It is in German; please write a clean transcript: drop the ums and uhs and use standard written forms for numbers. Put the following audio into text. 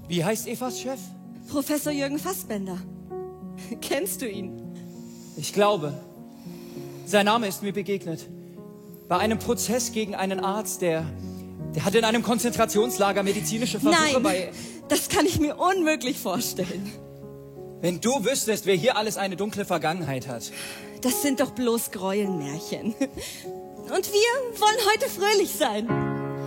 Wie heißt Evas Chef? Professor Jürgen Fassbender. Kennst du ihn? Ich glaube. Sein Name ist mir begegnet. Bei einem Prozess gegen einen Arzt, der hatte in einem Konzentrationslager medizinische Versuche bei... Das kann ich mir unmöglich vorstellen. Wenn du wüsstest, wer hier alles eine dunkle Vergangenheit hat. Das sind doch bloß Gräuelmärchen. Und wir wollen heute fröhlich sein.